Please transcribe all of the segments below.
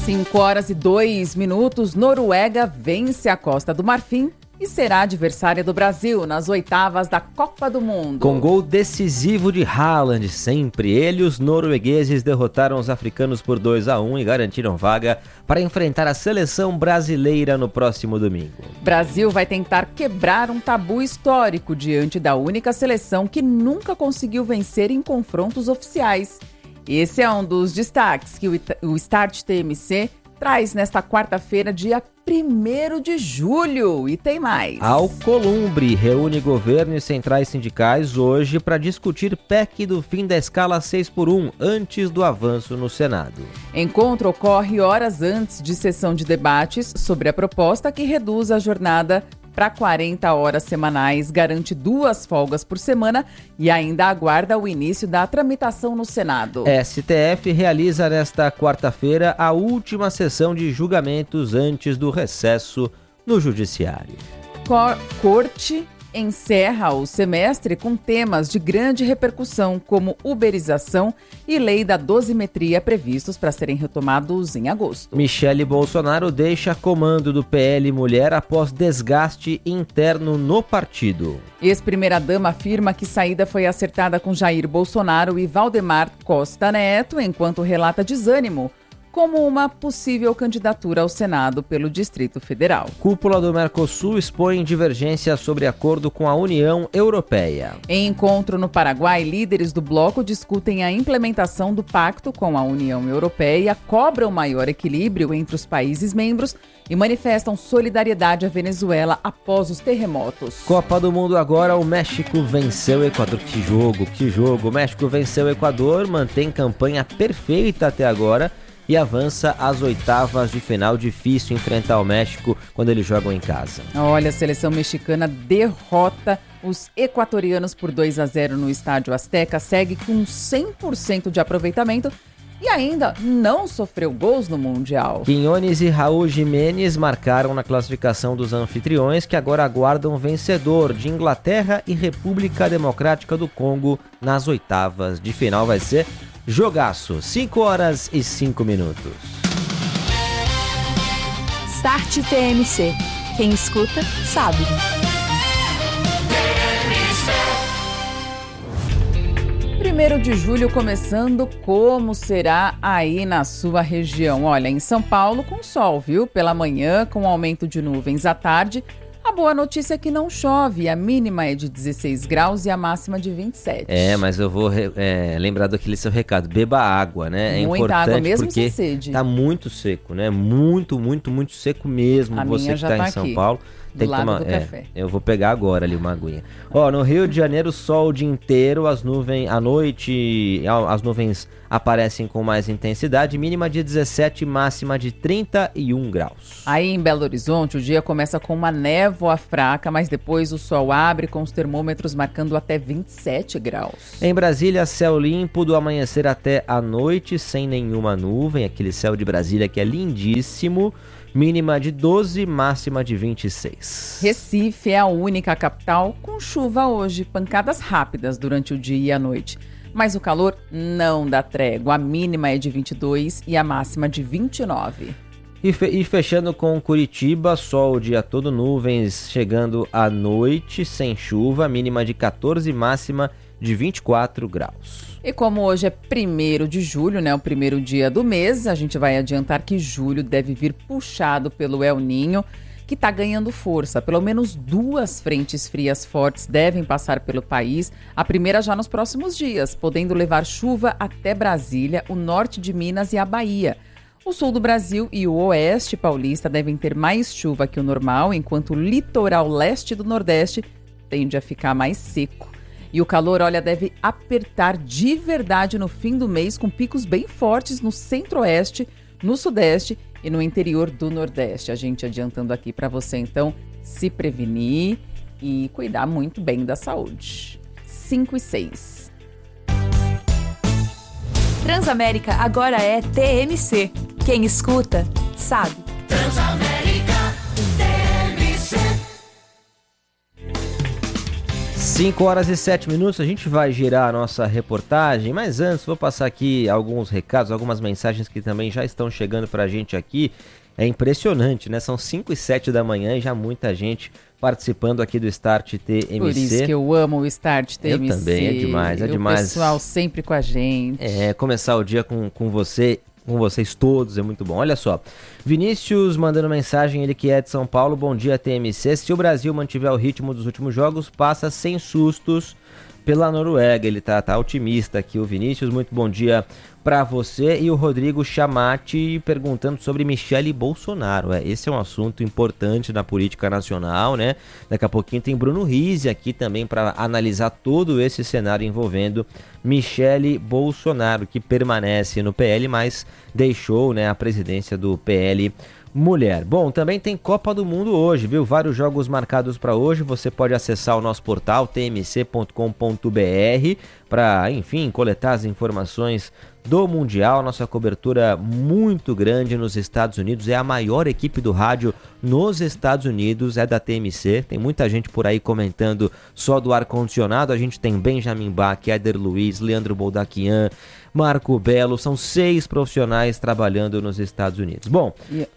5h02, Noruega vence a Costa do Marfim e será adversária do Brasil nas oitavas da Copa do Mundo. Com gol decisivo de Haaland, sempre ele, os noruegueses derrotaram os africanos por 2-1 e garantiram vaga para enfrentar a seleção brasileira no próximo domingo. Brasil vai tentar quebrar um tabu histórico diante da única seleção que nunca conseguiu vencer em confrontos oficiais. Esse é um dos destaques que o Start TMC traz nesta quarta-feira, dia 1º de julho. E tem mais. Alcolumbre reúne governo e centrais sindicais hoje para discutir PEC do fim da escala 6x1, antes do avanço no Senado. Encontro ocorre horas antes de sessão de debates sobre a proposta que reduz a jornada para 40 horas semanais, garante 2 folgas por semana e ainda aguarda o início da tramitação no Senado. STF realiza nesta quarta-feira a última sessão de julgamentos antes do recesso no Judiciário. Corte encerra o semestre com temas de grande repercussão, como uberização e lei da dosimetria, previstos para serem retomados em agosto. Michele Bolsonaro deixa comando do PL Mulher após desgaste interno no partido. Ex-primeira-dama afirma que saída foi acertada com Jair Bolsonaro e Valdemar Costa Neto, enquanto relata desânimo como uma possível candidatura ao Senado pelo Distrito Federal. Cúpula do Mercosul expõe divergências sobre acordo com a União Europeia. Em encontro no Paraguai, líderes do bloco discutem a implementação do pacto com a União Europeia, cobram maior equilíbrio entre os países membros e manifestam solidariedade à Venezuela após os terremotos. Copa do Mundo agora, o México venceu o Equador. Que jogo! O México venceu o Equador, mantém campanha perfeita até agora e avança às oitavas de final. Difícil enfrentar o México quando eles jogam em casa. Olha, a seleção mexicana derrota os equatorianos por 2-0 no Estádio Azteca, segue com 100% de aproveitamento e ainda não sofreu gols no Mundial. Quinones e Raul Jimenez marcaram na classificação dos anfitriões, que agora aguardam vencedor de Inglaterra e República Democrática do Congo nas oitavas de final. Vai ser jogaço, 5h05. Start TMC. Quem escuta, sabe. 1º de julho começando, como será aí na sua região? Olha, em São Paulo com sol, viu? Pela manhã, com aumento de nuvens à tarde. A boa notícia é que não chove, a mínima é de 16 graus e a máxima de 27. Mas eu vou lembrar daquele seu recado, beba água, né? Muita é importante água mesmo porque sem sede. Tá muito seco, né? Muito seco mesmo. A você minha que já tá tá em São aqui, Paulo. do lado do café. Eu vou pegar agora ali uma aguinha. No Rio de Janeiro, sol o dia inteiro, à noite as nuvens aparecem com mais intensidade, mínima de 17, máxima de 31 graus. Aí em Belo Horizonte, o dia começa com uma névoa fraca, mas depois o sol abre com os termômetros marcando até 27 graus. Em Brasília, céu limpo do amanhecer até a noite, sem nenhuma nuvem, aquele céu de Brasília que é lindíssimo. Mínima de 12, máxima de 26. Recife é a única capital com chuva hoje, pancadas rápidas durante o dia e a noite. Mas o calor não dá trégua, a mínima é de 22 e a máxima de 29. E fechando com Curitiba, sol o dia todo, nuvens chegando à noite, sem chuva, mínima de 14, máxima de 24 graus. E como hoje é 1º de julho, né, o primeiro dia do mês, a gente vai adiantar que julho deve vir puxado pelo El Niño, que está ganhando força. Pelo menos 2 frentes frias fortes devem passar pelo país, a primeira já nos próximos dias, podendo levar chuva até Brasília, o norte de Minas e a Bahia. O sul do Brasil e o oeste paulista devem ter mais chuva que o normal, enquanto o litoral leste do Nordeste tende a ficar mais seco. E o calor, olha, deve apertar de verdade no fim do mês, com picos bem fortes no centro-oeste, no sudeste e no interior do Nordeste. A gente adiantando aqui para você, então, se prevenir e cuidar muito bem da saúde. 5h06. Transamérica agora é TMC. Quem escuta, sabe. Transamérica, TMC. 5h07, a gente vai girar a nossa reportagem, mas antes vou passar aqui alguns recados, algumas mensagens que também já estão chegando pra gente aqui. É impressionante, né? São 5h07 da manhã e já muita gente participando aqui do Start TMC. Por isso que eu amo o Start TMC. Eu também, é demais, é demais. O pessoal sempre com a gente. Começar o dia com vocês todos é muito bom. Olha só, Vinícius mandando mensagem, ele que é de São Paulo. Bom dia, TMC. Se o Brasil mantiver o ritmo dos últimos jogos, passa sem sustos pela Noruega. Ele tá otimista aqui, o Vinícius. Muito bom dia para você. E o Rodrigo Chamati perguntando sobre Michele Bolsonaro. Esse é um assunto importante na política nacional, né? Daqui a pouquinho tem Bruno Rizzi aqui também para analisar todo esse cenário envolvendo Michele Bolsonaro, que permanece no PL, mas deixou, né, a presidência do PL Mulher. Bom, também tem Copa do Mundo hoje, viu? Vários jogos marcados para hoje. Você pode acessar o nosso portal tmc.com.br para, enfim, coletar as informações do Mundial. Nossa cobertura muito grande nos Estados Unidos. É a maior equipe do rádio nos Estados Unidos, é da TMC. Tem muita gente por aí comentando só do ar-condicionado. A gente tem Benjamin Bach, Éder Luiz, Leandro Boldaquian, Marco Belo. São 6 profissionais trabalhando nos Estados Unidos. Bom...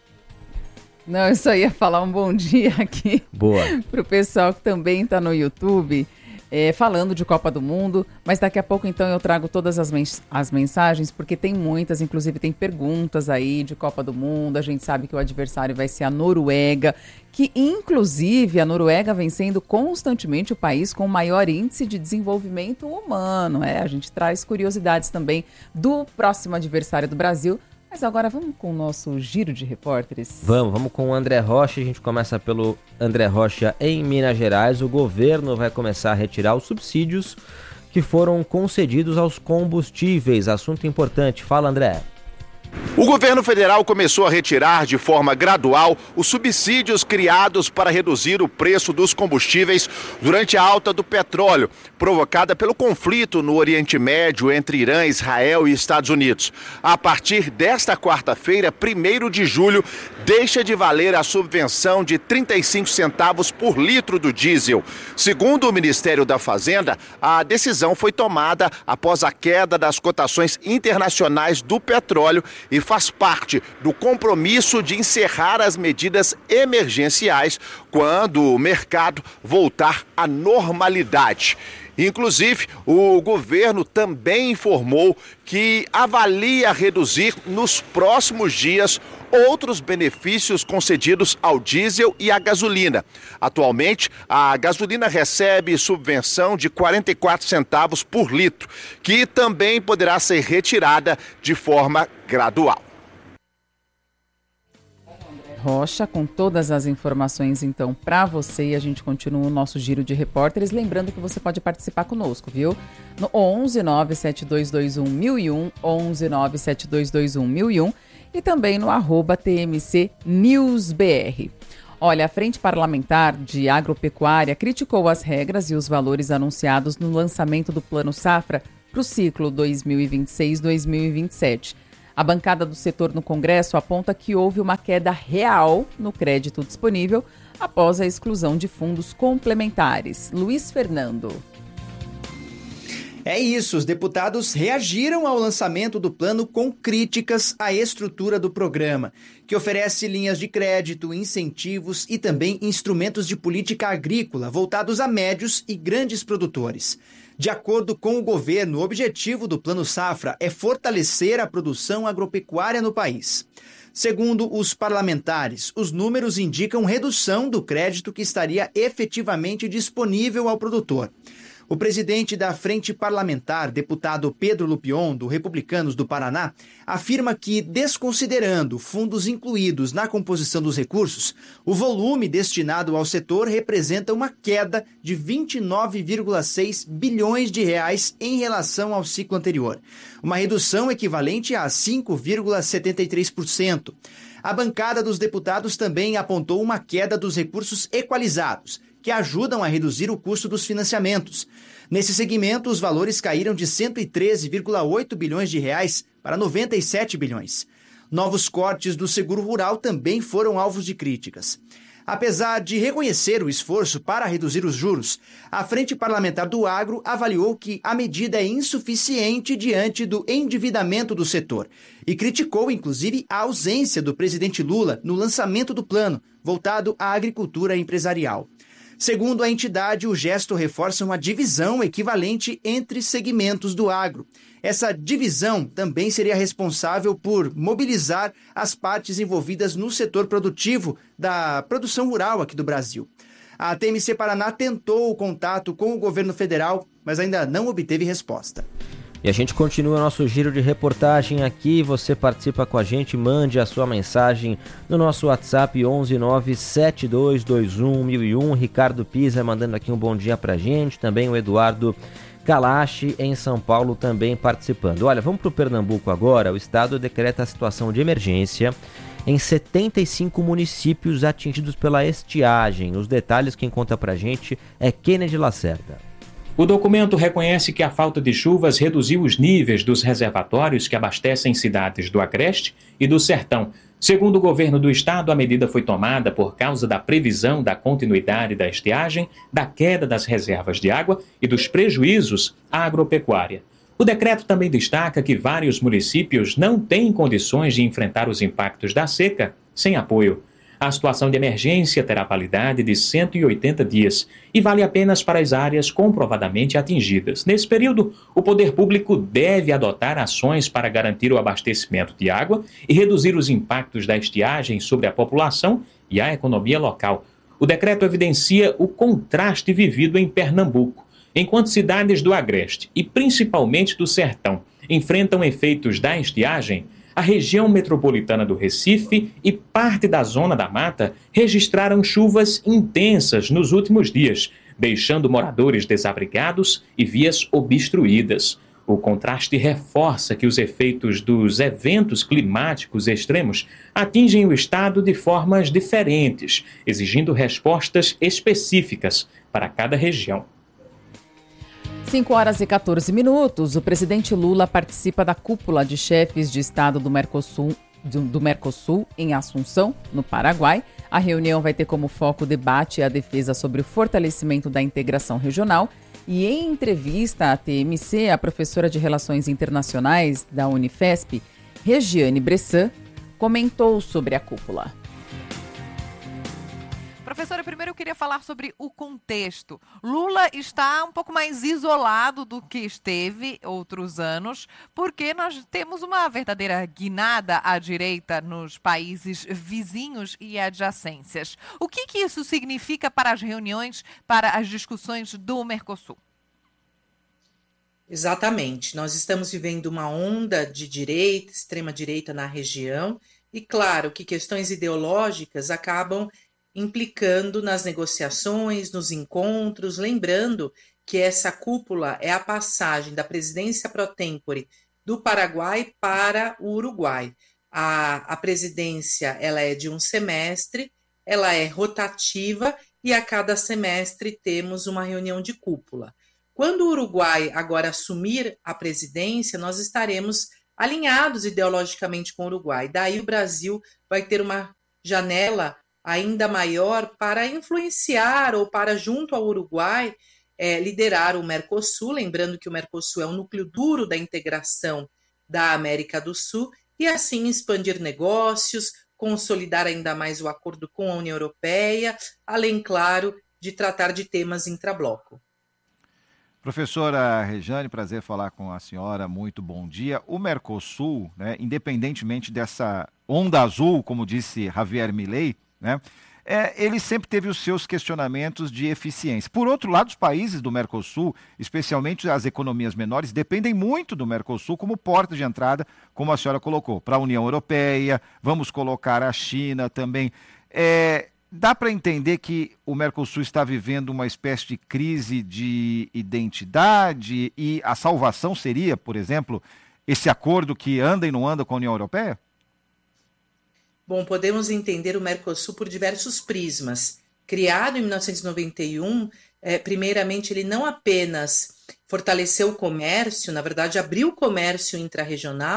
Não, eu só ia falar um bom dia aqui. Boa. Pro pessoal que também está no YouTube, falando de Copa do Mundo, mas daqui a pouco então eu trago todas as mensagens, porque tem muitas, inclusive tem perguntas aí de Copa do Mundo. A gente sabe que o adversário vai ser a Noruega, que inclusive a Noruega vem sendo constantemente o país com o maior índice de desenvolvimento humano. A gente traz curiosidades também do próximo adversário do Brasil. Mas agora vamos com o nosso giro de repórteres. Vamos com o André Rocha. A gente começa pelo André Rocha em Minas Gerais. O governo vai começar a retirar os subsídios que foram concedidos aos combustíveis. Assunto importante. Fala, André. O governo federal começou a retirar de forma gradual os subsídios criados para reduzir o preço dos combustíveis durante a alta do petróleo, provocada pelo conflito no Oriente Médio entre Irã, Israel e Estados Unidos. A partir desta quarta-feira, 1º de julho, deixa de valer a subvenção de 35 centavos por litro do diesel. Segundo o Ministério da Fazenda, a decisão foi tomada após a queda das cotações internacionais do petróleo e faz parte do compromisso de encerrar as medidas emergenciais quando o mercado voltar à normalidade. Inclusive, o governo também informou que avalia reduzir nos próximos dias outros benefícios concedidos ao diesel e à gasolina. Atualmente, a gasolina recebe subvenção de 44 centavos por litro, que também poderá ser retirada de forma gradual. Rocha, com todas as informações então para você, e a gente continua o nosso giro de repórteres, lembrando que você pode participar conosco, viu? No 11 97221 1001, 11 97221 1001 e também no @TMC NewsBR. Olha, a Frente Parlamentar de Agropecuária criticou as regras e os valores anunciados no lançamento do Plano Safra para o ciclo 2026-2027. A bancada do setor no Congresso aponta que houve uma queda real no crédito disponível após a exclusão de fundos complementares. Luiz Fernando. É isso, os deputados reagiram ao lançamento do plano com críticas à estrutura do programa, que oferece linhas de crédito, incentivos e também instrumentos de política agrícola voltados a médios e grandes produtores. De acordo com o governo, o objetivo do Plano Safra é fortalecer a produção agropecuária no país. Segundo os parlamentares, os números indicam redução do crédito que estaria efetivamente disponível ao produtor. O presidente da Frente Parlamentar, deputado Pedro Lupion, do Republicanos do Paraná, afirma que, desconsiderando fundos incluídos na composição dos recursos, o volume destinado ao setor representa uma queda de 29,6 bilhões de reais em relação ao ciclo anterior, uma redução equivalente a 5,73%. A bancada dos deputados também apontou uma queda dos recursos equalizados, que ajudam a reduzir o custo dos financiamentos. Nesse segmento, os valores caíram de 113,8 bilhões de reais para 97 bilhões. Novos cortes do seguro rural também foram alvos de críticas. Apesar de reconhecer o esforço para reduzir os juros, a Frente Parlamentar do Agro avaliou que a medida é insuficiente diante do endividamento do setor e criticou, inclusive, a ausência do presidente Lula no lançamento do plano, voltado à agricultura empresarial. Segundo a entidade, o gesto reforça uma divisão equivalente entre segmentos do agro. Essa divisão também seria responsável por mobilizar as partes envolvidas no setor produtivo da produção rural aqui do Brasil. A TMC Paraná tentou o contato com o governo federal, mas ainda não obteve resposta. E a gente continua nosso giro de reportagem aqui. Você participa com a gente, mande a sua mensagem no nosso WhatsApp 11972211001. Ricardo Pisa mandando aqui um bom dia pra gente. Também o Eduardo Kalashi em São Paulo também participando. Olha, vamos pro Pernambuco agora. O estado decreta a situação de emergência em 75 municípios atingidos pela estiagem. Os detalhes quem conta pra gente é Kennedy Lacerda. O documento reconhece que a falta de chuvas reduziu os níveis dos reservatórios que abastecem cidades do Agreste e do Sertão. Segundo o governo do estado, a medida foi tomada por causa da previsão da continuidade da estiagem, da queda das reservas de água e dos prejuízos à agropecuária. O decreto também destaca que vários municípios não têm condições de enfrentar os impactos da seca sem apoio. A situação de emergência terá validade de 180 dias e vale apenas para as áreas comprovadamente atingidas. Nesse período, o poder público deve adotar ações para garantir o abastecimento de água e reduzir os impactos da estiagem sobre a população e a economia local. O decreto evidencia o contraste vivido em Pernambuco, enquanto cidades do Agreste e principalmente do Sertão enfrentam efeitos da estiagem. A região metropolitana do Recife e parte da Zona da Mata registraram chuvas intensas nos últimos dias, deixando moradores desabrigados e vias obstruídas. O contraste reforça que os efeitos dos eventos climáticos extremos atingem o estado de formas diferentes, exigindo respostas específicas para cada região. 5h14. O presidente Lula participa da cúpula de chefes de Estado do Mercosul em Assunção, no Paraguai. A reunião vai ter como foco o debate e a defesa sobre o fortalecimento da integração regional. E em entrevista à TMC, a professora de Relações Internacionais da Unifesp, Regiane Bressan, comentou sobre a cúpula. Professora, primeiro eu queria falar sobre o contexto. Lula está um pouco mais isolado do que esteve outros anos, porque nós temos uma verdadeira guinada à direita nos países vizinhos e adjacências. O que isso significa para as reuniões, para as discussões do Mercosul? Exatamente. Nós estamos vivendo uma onda de direita, extrema-direita na região, e claro que questões ideológicas acabam implicando nas negociações, nos encontros, lembrando que essa cúpula é a passagem da presidência pro tempore do Paraguai para o Uruguai. A presidência ela é de um semestre, ela é rotativa e a cada semestre temos uma reunião de cúpula. Quando o Uruguai agora assumir a presidência, nós estaremos alinhados ideologicamente com o Uruguai. Daí o Brasil vai ter uma janela ainda maior para influenciar ou para, junto ao Uruguai, liderar o Mercosul, lembrando que o Mercosul é o núcleo duro da integração da América do Sul, e assim expandir negócios, consolidar ainda mais o acordo com a União Europeia, além, claro, de tratar de temas intrabloco. Professora Regiane, prazer falar com a senhora, muito bom dia. O Mercosul, né, independentemente dessa onda azul, como disse Javier Milei, né, ele sempre teve os seus questionamentos de eficiência. Por outro lado, os países do Mercosul, especialmente as economias menores, dependem muito do Mercosul como porta de entrada, como a senhora colocou, para a União Europeia, vamos colocar a China também. Dá para entender que o Mercosul está vivendo uma espécie de crise de identidade e a salvação seria, por exemplo, esse acordo que anda e não anda com a União Europeia? Bom, podemos entender o Mercosul por diversos prismas. Criado em 1991, primeiramente ele não apenas fortaleceu o comércio, na verdade abriu o comércio intrarregional,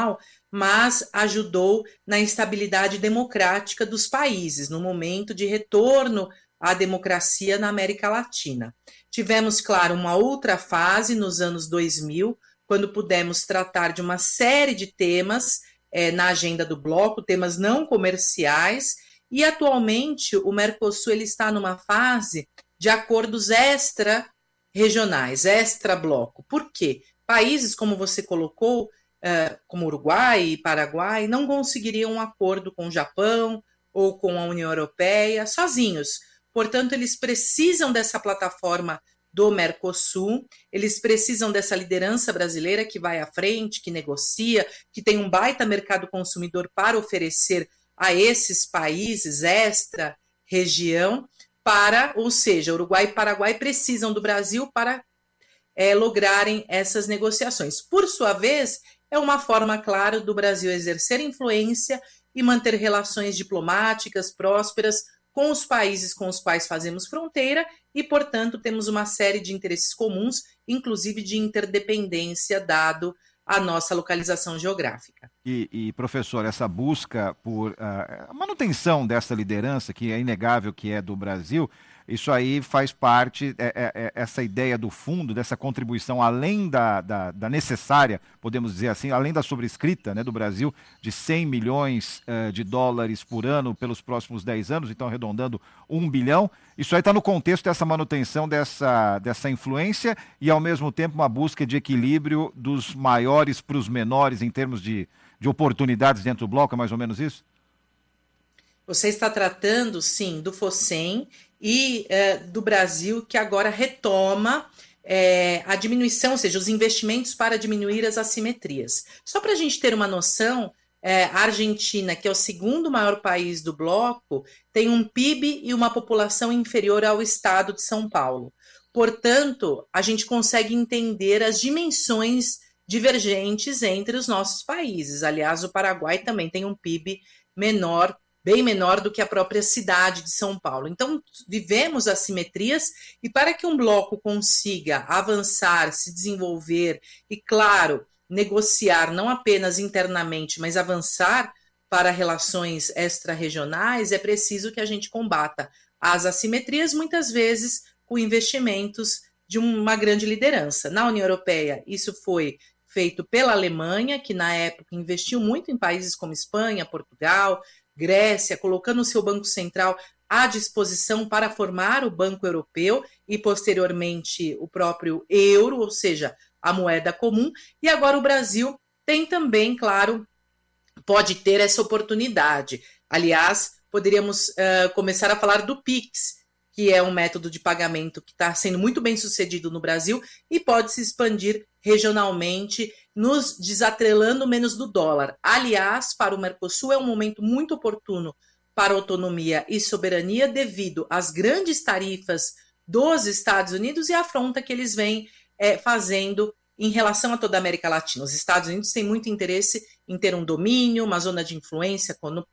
mas ajudou na estabilidade democrática dos países, no momento de retorno à democracia na América Latina. Tivemos, claro, uma outra fase nos anos 2000, quando pudemos tratar de uma série de temas na agenda do bloco, temas não comerciais, e atualmente o Mercosul ele está numa fase de acordos extra-regionais, extra-bloco. Por quê? Países, como você colocou, como Uruguai e Paraguai, não conseguiriam um acordo com o Japão ou com a União Europeia sozinhos. Portanto, eles precisam dessa plataforma do Mercosul, eles precisam dessa liderança brasileira que vai à frente, que negocia, que tem um baita mercado consumidor para oferecer a esses países extra-região, ou seja, Uruguai e Paraguai precisam do Brasil para lograrem essas negociações. Por sua vez, é uma forma, claro, do Brasil exercer influência e manter relações diplomáticas prósperas com os países com os quais fazemos fronteira e, portanto, temos uma série de interesses comuns, inclusive de interdependência, dado a nossa localização geográfica. E professor, essa busca por a manutenção dessa liderança, que é inegável que é do Brasil, isso aí faz parte, essa ideia do fundo, dessa contribuição, além da necessária, podemos dizer assim, além da sobrescrita, né, do Brasil, de 100 milhões de dólares por ano pelos próximos 10 anos, então arredondando 1 bilhão, isso aí está no contexto dessa manutenção dessa influência e, ao mesmo tempo, uma busca de equilíbrio dos maiores para os menores em termos de oportunidades dentro do bloco, é mais ou menos isso? Você está tratando, sim, do FOSEM e do Brasil, que agora retoma a diminuição, ou seja, os investimentos para diminuir as assimetrias. Só para a gente ter uma noção, a Argentina, que é o segundo maior país do bloco, tem um PIB e uma população inferior ao estado de São Paulo. Portanto, a gente consegue entender as dimensões divergentes entre os nossos países. Aliás, o Paraguai também tem um PIB menor, bem menor do que a própria cidade de São Paulo. Então, vivemos assimetrias e para que um bloco consiga avançar, se desenvolver e, claro, negociar não apenas internamente, mas avançar para relações extra-regionais, é preciso que a gente combata as assimetrias, muitas vezes com investimentos de uma grande liderança. Na União Europeia, isso foi feito pela Alemanha, que na época investiu muito em países como Espanha, Portugal, Grécia, colocando o seu Banco Central à disposição para formar o Banco Europeu e, posteriormente, o próprio euro, ou seja, a moeda comum. E agora o Brasil tem também, claro, pode ter essa oportunidade. Aliás, poderíamos começar a falar do PIX, que é um método de pagamento que está sendo muito bem sucedido no Brasil e pode se expandir regionalmente, nos desatrelando menos do dólar. Aliás, para o Mercosul é um momento muito oportuno para autonomia e soberania devido às grandes tarifas dos Estados Unidos e à afronta que eles vêm fazendo em relação a toda a América Latina. Os Estados Unidos têm muito interesse em ter um domínio, uma zona de influência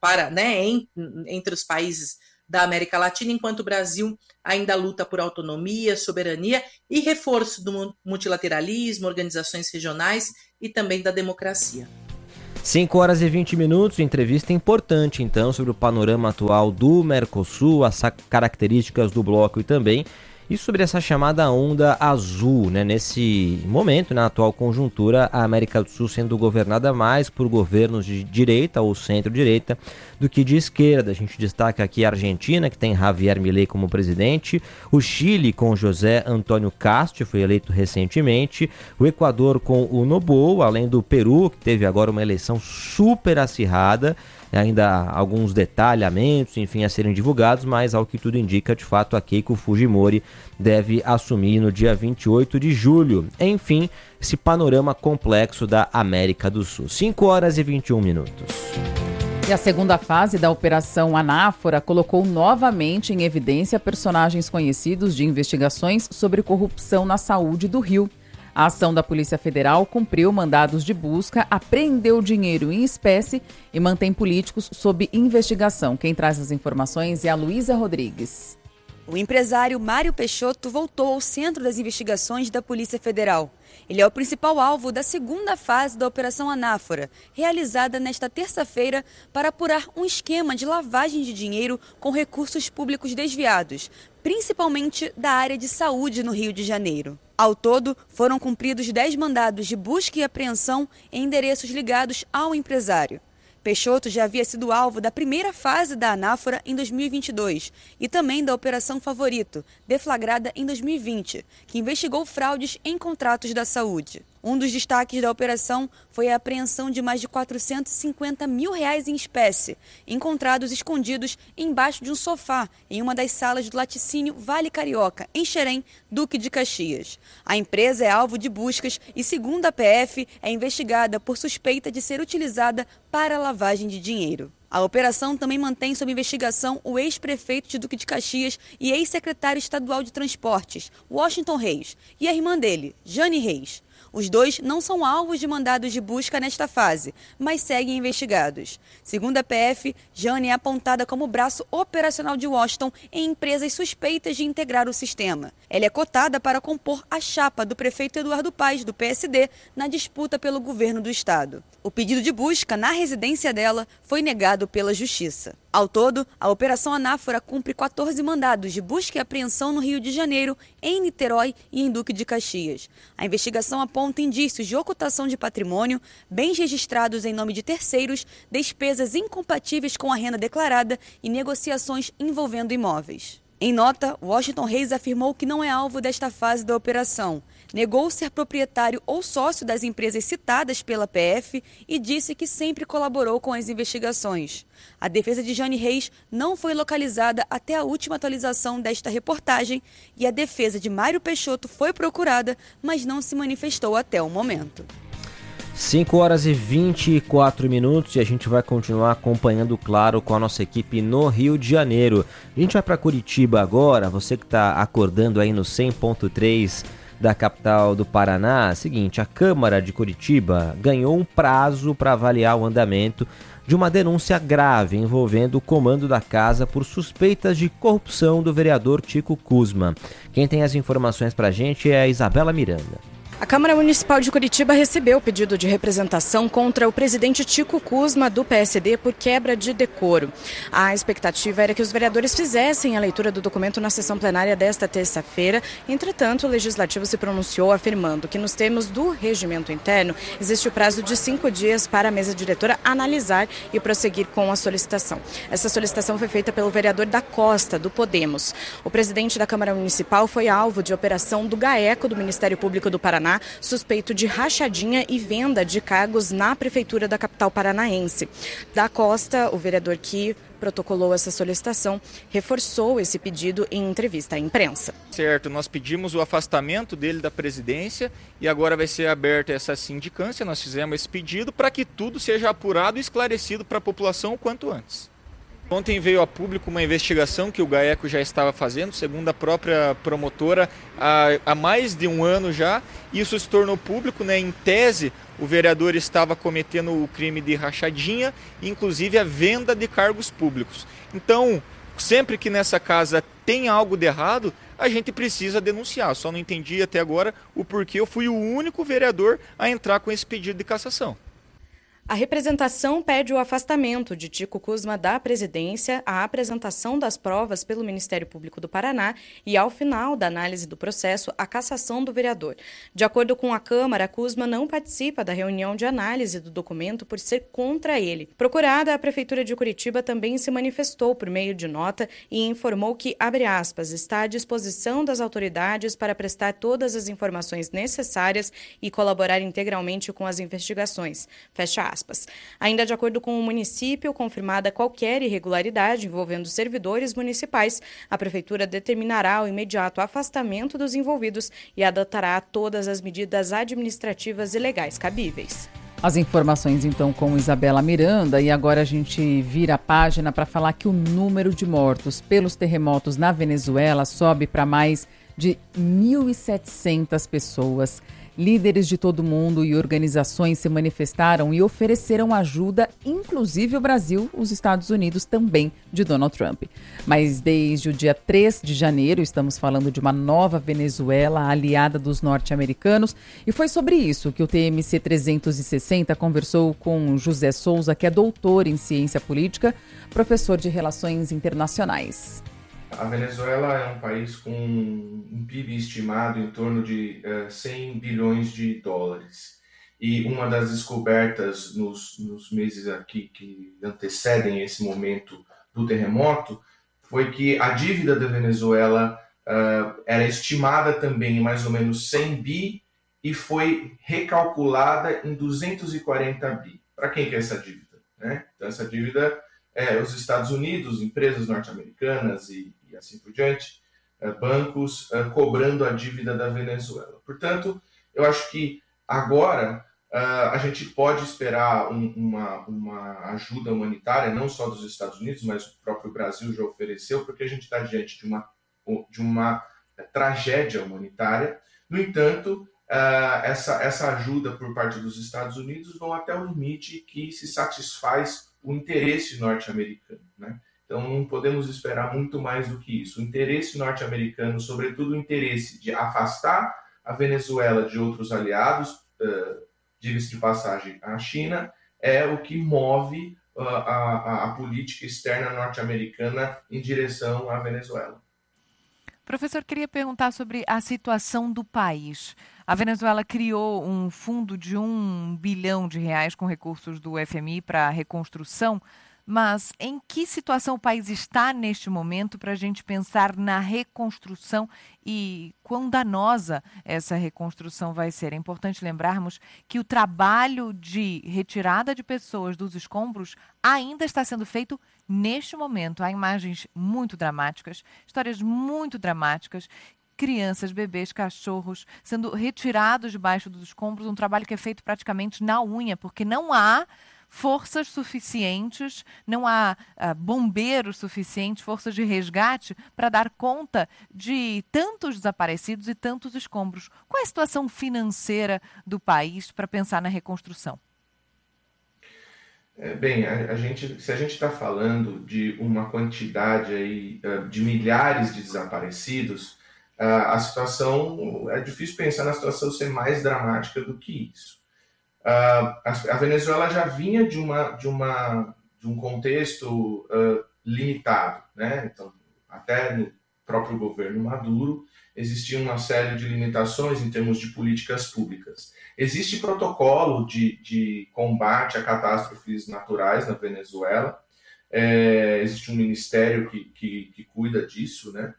entre os países da América Latina, enquanto o Brasil ainda luta por autonomia, soberania e reforço do multilateralismo, organizações regionais e também da democracia. 5 horas e 20 minutos, entrevista importante então sobre o panorama atual do Mercosul, as características do bloco e também e sobre essa chamada onda azul, né? Nesse momento, na atual conjuntura, a América do Sul sendo governada mais por governos de direita ou centro-direita do que de esquerda. A gente destaca aqui a Argentina, que tem Javier Milei como presidente, o Chile com José Antônio Castro, foi eleito recentemente, o Equador com o Noboa, além do Peru, que teve agora uma eleição super acirrada, ainda há alguns detalhamentos, enfim, a serem divulgados, mas ao que tudo indica, de fato, a Keiko Fujimori deve assumir no dia 28 de julho. Enfim, esse panorama complexo da América do Sul. 5 horas e 21 minutos. E a segunda fase da Operação Anáfora colocou novamente em evidência personagens conhecidos de investigações sobre corrupção na saúde do Rio. A ação da Polícia Federal cumpriu mandados de busca, apreendeu dinheiro em espécie e mantém políticos sob investigação. Quem traz as informações é a Luísa Rodrigues. O empresário Mário Peixoto voltou ao centro das investigações da Polícia Federal. Ele é o principal alvo da segunda fase da Operação Anáfora, realizada nesta terça-feira para apurar um esquema de lavagem de dinheiro com recursos públicos desviados, principalmente da área de saúde no Rio de Janeiro. Ao todo, foram cumpridos 10 mandados de busca e apreensão em endereços ligados ao empresário. Peixoto já havia sido alvo da primeira fase da Anáfora em 2022 e também da Operação Favorito, deflagrada em 2020, que investigou fraudes em contratos da saúde. Um dos destaques da operação foi a apreensão de mais de R$450 mil em espécie, encontrados escondidos embaixo de um sofá em uma das salas do laticínio Vale Carioca, em Xerém, Duque de Caxias. A empresa é alvo de buscas e, segundo a PF, é investigada por suspeita de ser utilizada para lavagem de dinheiro. A operação também mantém sob investigação o ex-prefeito de Duque de Caxias e ex-secretário estadual de Transportes, Washington Reis, e a irmã dele, Jane Reis. Os dois não são alvos de mandados de busca nesta fase, mas seguem investigados. Segundo a PF, Jane é apontada como braço operacional de Washington em empresas suspeitas de integrar o sistema. Ela é cotada para compor a chapa do prefeito Eduardo Paes, do PSD, na disputa pelo governo do estado. O pedido de busca na residência dela foi negado pela Justiça. Ao todo, a Operação Anáfora cumpre 14 mandados de busca e apreensão no Rio de Janeiro, em Niterói e em Duque de Caxias. A investigação aponta indícios de ocultação de patrimônio, bens registrados em nome de terceiros, despesas incompatíveis com a renda declarada e negociações envolvendo imóveis. Em nota, Washington Reis afirmou que não é alvo desta fase da operação, negou ser proprietário ou sócio das empresas citadas pela PF e disse que sempre colaborou com as investigações. A defesa de Jane Reis não foi localizada até a última atualização desta reportagem e a defesa de Mário Peixoto foi procurada, mas não se manifestou até o momento. 5 horas e 24 minutos e a gente vai continuar acompanhando, claro, com a nossa equipe no Rio de Janeiro. A gente vai para Curitiba agora, você que está acordando aí no 100.3 da capital do Paraná. Seguinte, a Câmara de Curitiba ganhou um prazo para avaliar o andamento de uma denúncia grave envolvendo o comando da casa por suspeitas de corrupção do vereador Tico Kuzma. Quem tem as informações para a gente é a Isabela Miranda. A Câmara Municipal de Curitiba recebeu o pedido de representação contra o presidente Tico Kuzma, do PSD, por quebra de decoro. A expectativa era que os vereadores fizessem a leitura do documento na sessão plenária desta terça-feira. Entretanto, o Legislativo se pronunciou afirmando que, nos termos do regimento interno, existe o prazo de 5 dias para a mesa diretora analisar e prosseguir com a solicitação. Essa solicitação foi feita pelo vereador da Costa, do Podemos. O presidente da Câmara Municipal foi alvo de operação do GAECO, do Ministério Público do Paraná, suspeito de rachadinha e venda de cargos na Prefeitura da capital paranaense. Da Costa, o vereador que protocolou essa solicitação, reforçou esse pedido em entrevista à imprensa. Certo, nós pedimos o afastamento dele da presidência e agora vai ser aberta essa sindicância. Nós fizemos esse pedido para que tudo seja apurado e esclarecido para a população o quanto antes. Ontem veio a público uma investigação que o GAECO já estava fazendo, segundo a própria promotora, há mais de um ano já. Isso se tornou público, né? Em tese, o vereador estava cometendo o crime de rachadinha, inclusive a venda de cargos públicos. Então, sempre que nessa casa tem algo de errado, a gente precisa denunciar. Só não entendi até agora o porquê eu fui o único vereador a entrar com esse pedido de cassação. A representação pede o afastamento de Tico Kuzma da presidência, a apresentação das provas pelo Ministério Público do Paraná e, ao final da análise do processo, a cassação do vereador. De acordo com a Câmara, Kuzma não participa da reunião de análise do documento por ser contra ele. Procurada, a Prefeitura de Curitiba também se manifestou por meio de nota e informou que, abre aspas, está à disposição das autoridades para prestar todas as informações necessárias e colaborar integralmente com as investigações. Fecha aspas. Ainda de acordo com o município, confirmada qualquer irregularidade envolvendo servidores municipais, a Prefeitura determinará o imediato afastamento dos envolvidos e adotará todas as medidas administrativas e legais cabíveis. As informações, então, com Isabela Miranda. E agora a gente vira a página para falar que o número de mortos pelos terremotos na Venezuela sobe para mais de 1.700 pessoas. Líderes de todo mundo e organizações se manifestaram e ofereceram ajuda, inclusive o Brasil, os Estados Unidos também, de Donald Trump. Mas desde o dia 3 de janeiro, estamos falando de uma nova Venezuela aliada dos norte-americanos, e foi sobre isso que o TMC 360 conversou com José Souza, que é doutor em ciência política, professor de relações internacionais. A Venezuela é um país com um PIB estimado em torno de 100 bilhões de dólares. E uma das descobertas nos meses aqui que antecedem esse momento do terremoto foi que a dívida da Venezuela era estimada também em mais ou menos 100 bi e foi recalculada em 240 bi. Para quem que é essa dívida, né? Então, essa dívida é os Estados Unidos, empresas norte-americanas e assim por diante, bancos cobrando a dívida da Venezuela. Portanto, eu acho que agora a gente pode esperar uma ajuda humanitária, não só dos Estados Unidos, mas o próprio Brasil já ofereceu, porque a gente está diante de uma tragédia humanitária. No entanto, essa ajuda por parte dos Estados Unidos vão até o limite que se satisfaz o interesse norte-americano, né? Então, não podemos esperar muito mais do que isso. O interesse norte-americano, sobretudo o interesse de afastar a Venezuela de outros aliados, diga-se de passagem, a China, é o que move a política externa norte-americana em direção à Venezuela. Professor, queria perguntar sobre a situação do país. A Venezuela criou um fundo de R$1 bilhão com recursos do FMI para a reconstrução, mas em que situação o país está neste momento para a gente pensar na reconstrução e quão danosa essa reconstrução vai ser? É importante lembrarmos que o trabalho de retirada de pessoas dos escombros ainda está sendo feito neste momento. Há imagens muito dramáticas, histórias muito dramáticas, crianças, bebês, cachorros sendo retirados debaixo dos escombros, um trabalho que é feito praticamente na unha, porque não há forças suficientes, não há bombeiros suficientes, forças de resgate para dar conta de tantos desaparecidos e tantos escombros. Qual é a situação financeira do país para pensar na reconstrução? Bem, se a gente está falando de uma quantidade aí, de milhares de desaparecidos, a situação, é difícil pensar na situação ser mais dramática do que isso. A Venezuela já vinha de um contexto limitado, né? Então, até no próprio governo Maduro existia uma série de limitações em termos de políticas públicas. Existe protocolo de combate a catástrofes naturais na Venezuela, existe um ministério que cuida disso, né?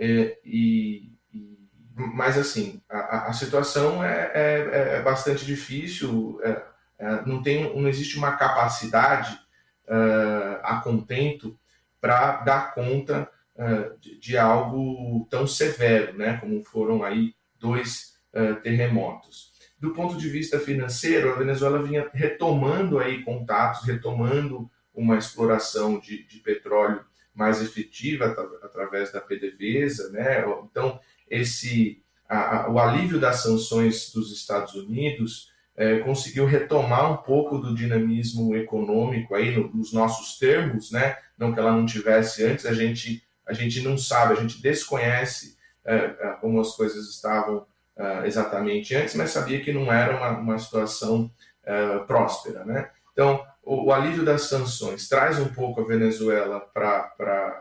Mas, assim, a situação é bastante difícil, não existe uma capacidade a contento para dar conta de algo tão severo, né, como foram aí 2 terremotos. Do ponto de vista financeiro, a Venezuela vinha retomando aí contatos, retomando uma exploração de petróleo mais efetiva através da PDVSA, né? Então, o alívio das sanções dos Estados Unidos conseguiu retomar um pouco do dinamismo econômico aí nos nossos termos, né? Não que ela não tivesse antes, a gente não sabe, a gente desconhece como as coisas estavam exatamente antes, mas sabia que não era uma situação próspera, né? Então, o alívio das sanções traz um pouco a Venezuela para